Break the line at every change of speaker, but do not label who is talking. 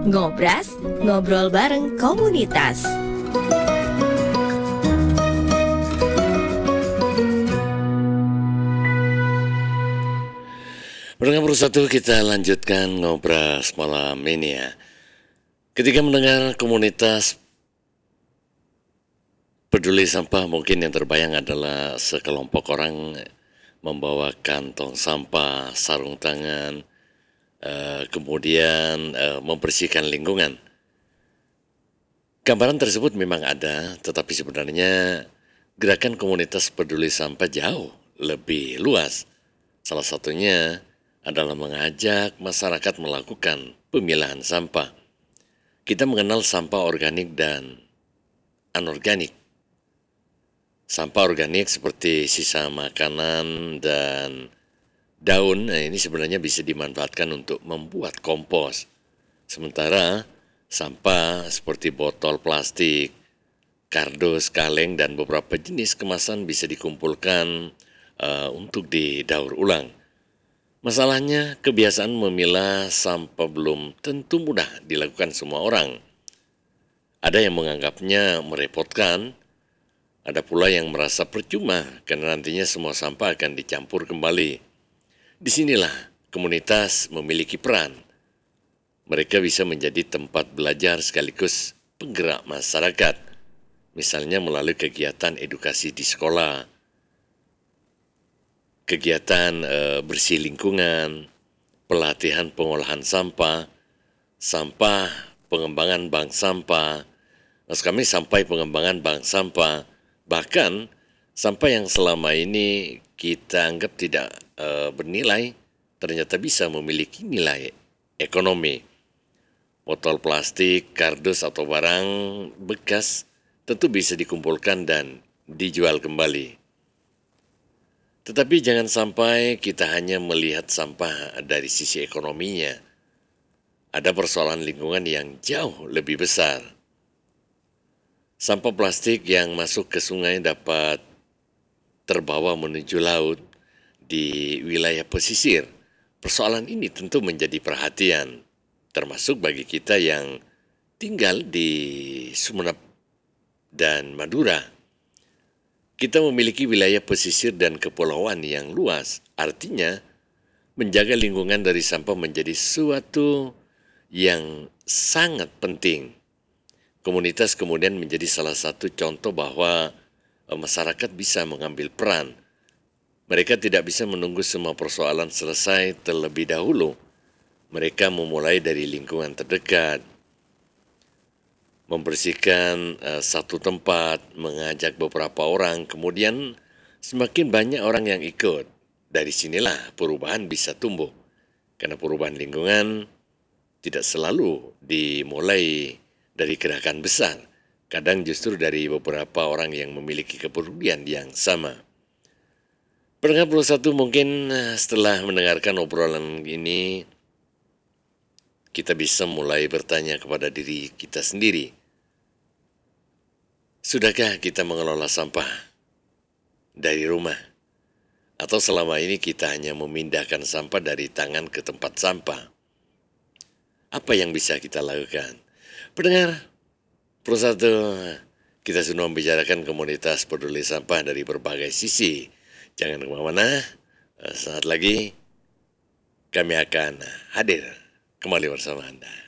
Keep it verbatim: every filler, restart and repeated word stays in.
Ngobras, ngobrol bareng komunitas.
Pendengar Bersatu, kita lanjutkan ngobras malam ini ya. Ketika mendengar komunitas peduli sampah, mungkin yang terbayang adalah sekelompok orang membawa kantong sampah, sarung tangan, eh, kemudian eh, membersihkan lingkungan. Gambaran tersebut memang ada, tetapi sebenarnya gerakan komunitas peduli sampah jauh lebih luas. Salah satunya adalah mengajak masyarakat melakukan pemilahan sampah. Kita mengenal sampah organik dan anorganik. Sampah organik seperti sisa makanan dan daun, nah ini sebenarnya bisa dimanfaatkan untuk membuat kompos. Sementara sampah seperti botol plastik, kardus, kaleng, dan beberapa jenis kemasan bisa dikumpulkan uh, untuk didaur ulang. Masalahnya, kebiasaan memilah sampah belum tentu mudah dilakukan semua orang. Ada yang menganggapnya merepotkan, ada pula yang merasa percuma karena nantinya semua sampah akan dicampur kembali. Disinilah komunitas memiliki peran. Mereka bisa menjadi tempat belajar sekaligus penggerak masyarakat, misalnya melalui kegiatan edukasi di sekolah, kegiatan e, bersih lingkungan, pelatihan pengolahan sampah, sampah pengembangan bank sampah, maksud kami sampai pengembangan bank sampah, bahkan sampah yang selama ini kita anggap tidak e, bernilai, ternyata bisa memiliki nilai ekonomi. Botol plastik, kardus atau barang bekas tentu bisa dikumpulkan dan dijual kembali. Tetapi jangan sampai kita hanya melihat sampah dari sisi ekonominya. Ada persoalan lingkungan yang jauh lebih besar. Sampah plastik yang masuk ke sungai dapat terbawa menuju laut di wilayah pesisir. Persoalan ini tentu menjadi perhatian, termasuk bagi kita yang tinggal di Sumeneb dan Madura. Kita memiliki wilayah pesisir dan kepulauan yang luas, artinya menjaga lingkungan dari sampah menjadi suatu yang sangat penting. Komunitas kemudian menjadi salah satu contoh bahwa masyarakat bisa mengambil peran. Mereka tidak bisa menunggu semua persoalan selesai terlebih dahulu. Mereka memulai dari lingkungan terdekat, membersihkan uh, satu tempat, mengajak beberapa orang, kemudian semakin banyak orang yang ikut. Dari sinilah perubahan bisa tumbuh. Karena perubahan lingkungan tidak selalu dimulai dari gerakan besar. Kadang justru dari beberapa orang yang memiliki kepedulian yang sama. Pendengar puluh satu mungkin setelah mendengarkan obrolan ini, kita bisa mulai bertanya kepada diri kita sendiri. Sudahkah kita mengelola sampah dari rumah? Atau selama ini kita hanya memindahkan sampah dari tangan ke tempat sampah? Apa yang bisa kita lakukan? Pendengar, persatu kita sudah membicarakan komunitas peduli sampah dari berbagai sisi. Jangan kemana-mana, saat lagi kami akan hadir kembali bersama Anda.